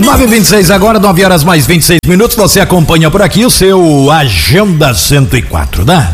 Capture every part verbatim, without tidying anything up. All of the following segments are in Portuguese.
nove e vinte e seis agora, nove horas mais vinte e seis minutos. Você acompanha por aqui o seu Agenda cento e quatro, né?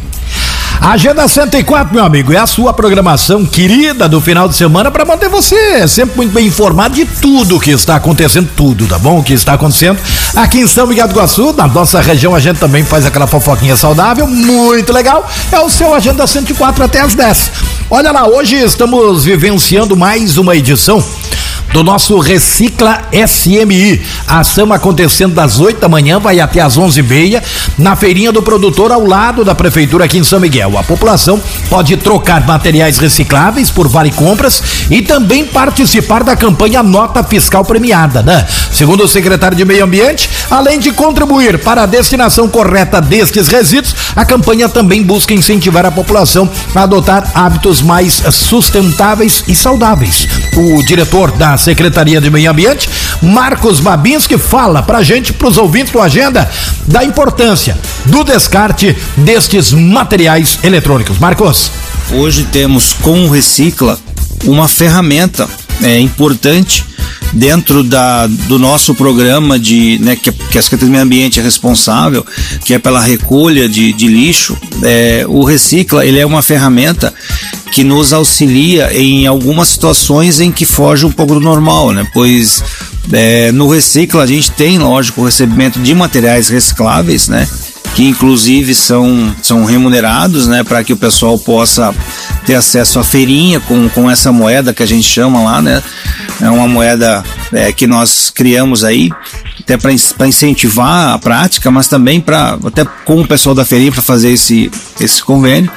Agenda cento e quatro, meu amigo, é a sua programação querida do final de semana para manter você sempre muito bem informado de tudo que está acontecendo, tudo, tá bom? O que está acontecendo aqui em São Miguel do Iguaçu, na nossa região. A gente também faz aquela fofoquinha saudável, muito legal. É o seu Agenda cento e quatro até as dez. Olha lá, hoje estamos vivenciando mais uma edição do nosso Recicla S M I. A ação acontecendo das oito da manhã, vai até às onze e meia, na feirinha do produtor, ao lado da prefeitura aqui em São Miguel. A população pode trocar materiais recicláveis por vale compras e também participar da campanha Nota Fiscal Premiada, né? Segundo o secretário de Meio Ambiente, além de contribuir para a destinação correta destes resíduos, a campanha também busca incentivar a população a adotar hábitos mais sustentáveis e saudáveis. O diretor da Secretaria de Meio Ambiente, Marcos Babinski, fala pra gente, pros ouvintes do Agenda, da importância do descarte destes materiais eletrônicos. Marcos. Hoje temos com o Recicla uma ferramenta é, importante dentro da, do nosso programa de, né, que, que a Secretaria do Meio Ambiente é responsável, que é pela recolha de, de lixo. É, o Recicla, ele é uma ferramenta que nos auxilia em algumas situações em que foge um pouco do normal, né? Pois é, no Recicla a gente tem, lógico, o recebimento de materiais recicláveis, né? Que inclusive são, são remunerados, né? Para que o pessoal possa ter acesso à feirinha com, com essa moeda que a gente chama lá, né? É uma moeda é, que nós criamos aí até para incentivar a prática, mas também para até com o pessoal da feirinha para fazer esse, esse convênio.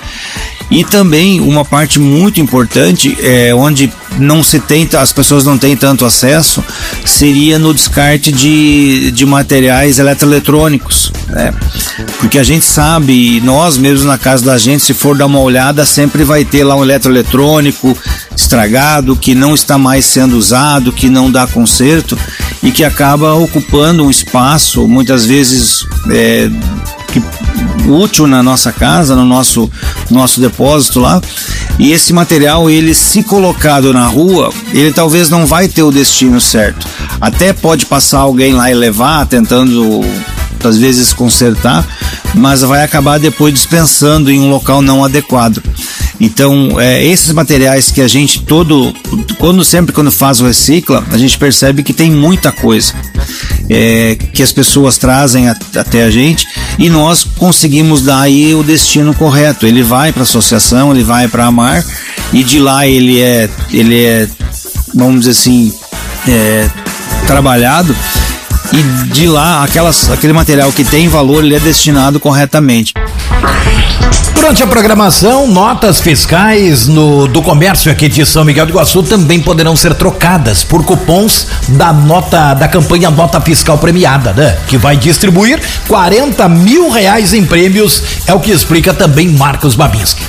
E também uma parte muito importante, é, onde não se tem, as pessoas não têm tanto acesso, seria no descarte de, de materiais eletroeletrônicos, né? Porque a gente sabe, nós mesmos na casa da gente, se for dar uma olhada, sempre vai ter lá um eletroeletrônico estragado, que não está mais sendo usado, que não dá conserto e que acaba ocupando um espaço, muitas vezes é, que, útil na nossa casa, no nosso, nosso depósito lá. E esse material, ele se colocado na rua, ele talvez não vai ter o destino certo. Até pode passar alguém lá e levar, tentando às vezes consertar, mas vai acabar depois dispensando em um local não adequado. Então, é, esses materiais que a gente todo, quando sempre quando faz o Recicla, a gente percebe que tem muita coisa é, que as pessoas trazem a, até a gente e nós conseguimos dar aí o destino correto. Ele vai para a associação, ele vai para a Amar e de lá ele é, ele é, vamos dizer assim, é, trabalhado. E de lá, aquelas, aquele material que tem valor, ele é destinado corretamente. Durante a programação, notas fiscais no, do comércio aqui de São Miguel do Iguaçu também poderão ser trocadas por cupons da nota, da campanha Nota Fiscal Premiada, né? Que vai distribuir quarenta mil reais em prêmios, é o que explica também Marcos Babinski.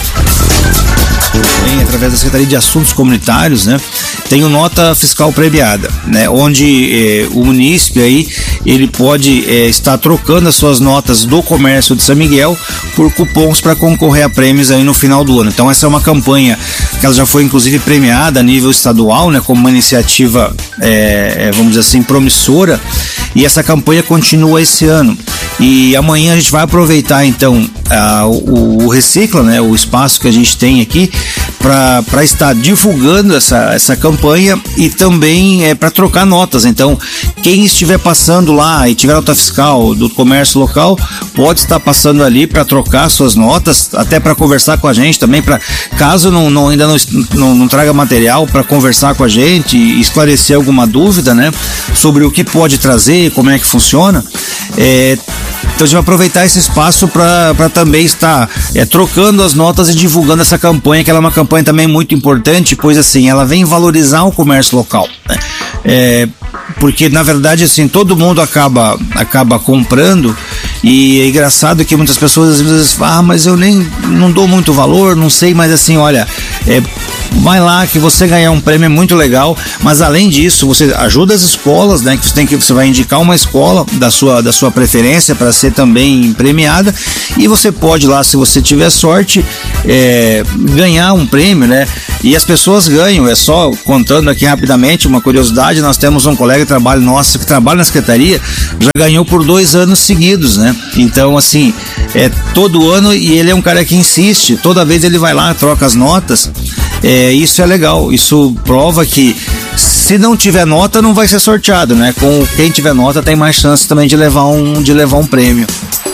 Tem, através da Secretaria de Assuntos Comunitários, né, tem o Nota Fiscal Premiada, né, onde eh, o munícipe aí, ele pode eh, estar trocando as suas notas do comércio de São Miguel por cupons para concorrer a prêmios aí no final do ano. Então essa é uma campanha que ela já foi inclusive premiada a nível estadual, né, como uma iniciativa, eh, vamos dizer assim, promissora, e essa campanha continua esse ano. E amanhã a gente vai aproveitar então a, o, o Recicla, né, o espaço que a gente tem aqui para estar divulgando essa, essa campanha e também é para trocar notas. Então, quem estiver passando lá e tiver nota fiscal do comércio local, pode estar passando ali para trocar suas notas, até para conversar com a gente também, para caso não, não, ainda não, não, não traga material para conversar com a gente e esclarecer alguma dúvida, né, sobre o que pode trazer, como é que funciona. É, então a gente vai aproveitar esse espaço para também estar é, trocando as notas e divulgando essa campanha, que ela é uma campanha também muito importante, pois assim, ela vem valorizar o comércio local, né? É, porque na verdade assim, todo mundo acaba, acaba comprando e é engraçado que muitas pessoas às vezes falam, ah, mas eu nem não dou muito valor, não sei, mas assim, olha, é, vai lá que você ganhar um prêmio é muito legal, mas além disso, você ajuda as escolas, né? Que você tem que você vai indicar uma escola da sua, da sua preferência para ser também premiada, e você pode lá, se você tiver sorte, é, ganhar um prêmio, né? E as pessoas ganham, é só contando aqui rapidamente uma curiosidade, nós temos um colega de trabalho nosso que trabalha na secretaria, já ganhou por dois anos seguidos, né? Então, assim, é todo ano, e ele é um cara que insiste, toda vez ele vai lá, troca as notas, é, isso é legal, isso prova que se não tiver nota não vai ser sorteado, né? Com quem tiver nota tem mais chance também de levar um, de levar um prêmio.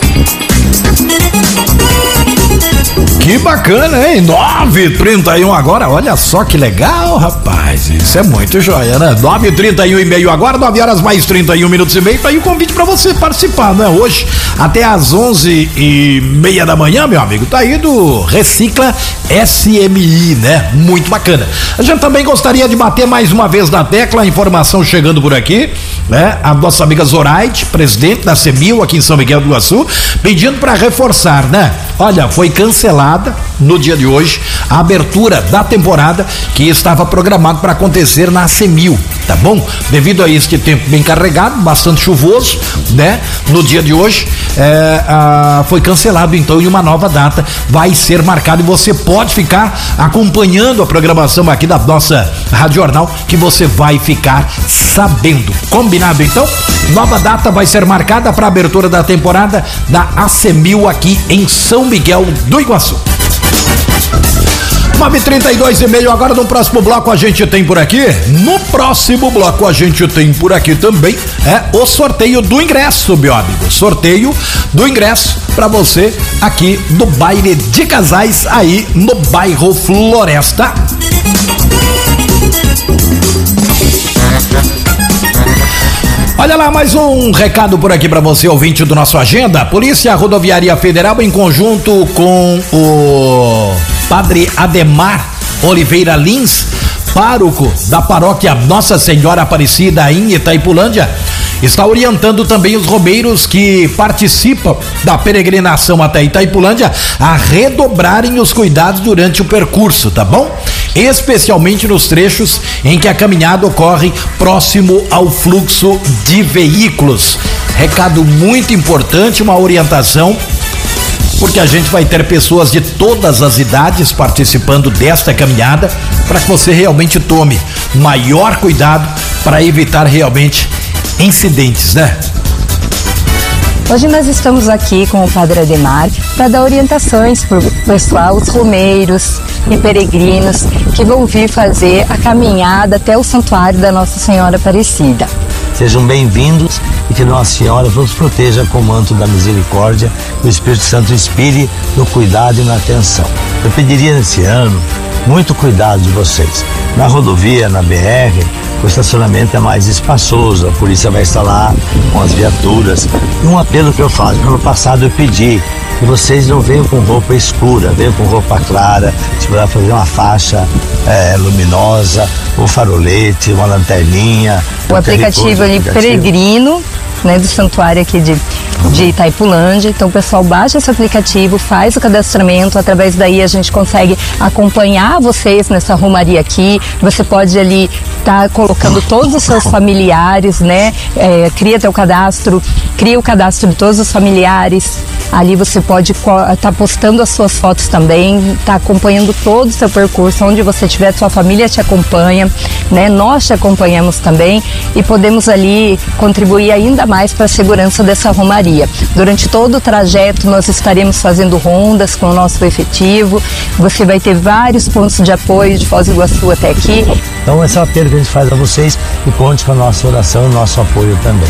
Que bacana, hein? nove e trinta e um agora, olha só que legal, rapaz, isso é muito joia, né? nove e trinta e um e meio agora, nove horas mais trinta e um minutos e meio, tá aí o convite pra você participar, né? Hoje, até às onze e meia da manhã, meu amigo, tá aí do Recicla S M I, né? Muito bacana. A gente também gostaria de bater mais uma vez na tecla, a informação chegando por aqui, né? A nossa amiga Zoraide, presidente da CEMIL aqui em São Miguel do Iguaçu, pedindo pra reforçar, né? Olha, foi cancelada no dia de hoje a abertura da temporada que estava programado para acontecer na CEMIL, tá bom? Devido a este tempo bem carregado, bastante chuvoso, né? No dia de hoje é, a, foi cancelado então, e uma nova data vai ser marcada, e você pode ficar acompanhando a programação aqui da nossa Rádio Jornal, que você vai ficar sabendo. Combinado então? Nova data vai ser marcada para a abertura da temporada da ACEMIL aqui em São Miguel do Iguaçu. nove e trinta e dois e meio agora. No próximo bloco a gente tem por aqui, no próximo bloco a gente tem por aqui também é o sorteio do ingresso, meu amigo, sorteio do ingresso para você aqui do baile de casais aí no bairro Floresta. Olha lá, mais um recado por aqui para você, ouvinte do nosso Agenda. A Polícia Rodoviária Federal, em conjunto com o Padre Ademar Oliveira Lins, pároco da paróquia Nossa Senhora Aparecida em Itaipulândia, está orientando também os romeiros que participam da peregrinação até Itaipulândia a redobrarem os cuidados durante o percurso, tá bom? Especialmente nos trechos em que a caminhada ocorre próximo ao fluxo de veículos. Recado muito importante, uma orientação, porque a gente vai ter pessoas de todas as idades participando desta caminhada, para que você realmente tome maior cuidado para evitar realmente incidentes, né? Hoje nós estamos aqui com o Padre Ademar para dar orientações para o pessoal, os romeiros e peregrinos que vão vir fazer a caminhada até o santuário da Nossa Senhora Aparecida. Sejam bem-vindos e que Nossa Senhora nos proteja com o manto da misericórdia e o Espírito Santo inspire no cuidado e na atenção. Eu pediria nesse ano muito cuidado de vocês. Na rodovia, na B R, o estacionamento é mais espaçoso, a polícia vai estar lá com as viaturas. E um apelo que eu faço, no ano passado eu pedi que vocês não venham com roupa escura, venham com roupa clara, se puder fazer uma faixa é, luminosa, um farolete, uma lanterninha. O aplicativo ali, Peregrino, né, do santuário aqui de, de Itaipulândia. Então o pessoal baixa esse aplicativo, faz o cadastramento, através daí a gente consegue acompanhar vocês nessa romaria aqui. Você pode ali estar tá colocando todos os seus familiares, né? É, cria teu cadastro, cria o cadastro de todos os familiares. Ali você pode estar tá postando as suas fotos também, tá acompanhando todo o seu percurso, onde você estiver, sua família te acompanha, né? Nós te acompanhamos também e podemos ali contribuir ainda mais para a segurança dessa romaria. Durante todo o trajeto nós estaremos fazendo rondas com o nosso efetivo. Você vai ter vários pontos de apoio de Foz do Iguaçu até aqui. Então esse é o apelo que a gente faz a vocês e conte com a nossa oração e o nosso apoio também.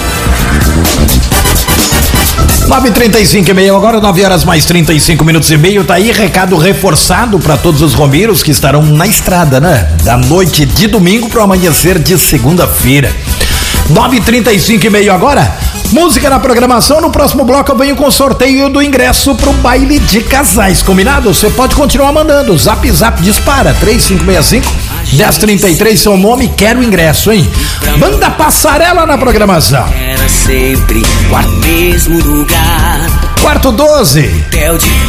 nove e trinta e cinco e meio agora, nove horas mais trinta e cinco minutos e meio, tá aí recado reforçado para todos os romeiros que estarão na estrada, né? Da noite de domingo para o amanhecer de segunda-feira. nove e trinta e cinco e meio agora, música na programação. No próximo bloco eu venho com o sorteio do ingresso pro baile de casais, combinado? Você pode continuar mandando, zap zap dispara, três cinco seis cinco, um zero três três, seu nome, quero ingresso, hein? Banda Passarela na programação. Era sempre o mesmo lugar. Quarto doze. Hotel de